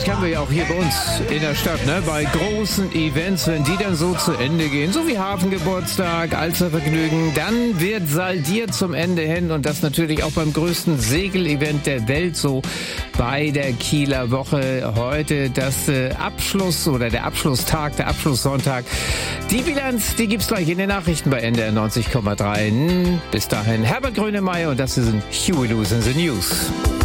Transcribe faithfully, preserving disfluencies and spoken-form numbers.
kennen wir ja auch hier bei uns in der Stadt, ne? Bei großen Events, wenn die dann so zu Ende gehen, so wie Hafengeburtstag, Alstervergnügen, dann wird saldiert zum Ende hin und das natürlich auch beim größten Segelevent der Welt so bei der Kieler Woche. Heute das äh, Abschluss oder der Abschlusstag, der Abschlusssonntag. Die Bilanz, die gibt's gleich in den Nachrichten bei N D R neunzig Komma drei. Bis dahin Herbert Grönemeyer und das sind Huey Lewis in the News.